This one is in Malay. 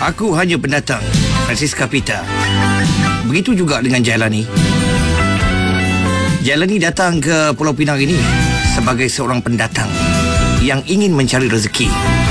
Aku hanya pendatang. Francisca Pita. Begitu juga dengan Jailani. Jailani datang ke Pulau Pinang ini sebagai seorang pendatang yang ingin mencari rezeki.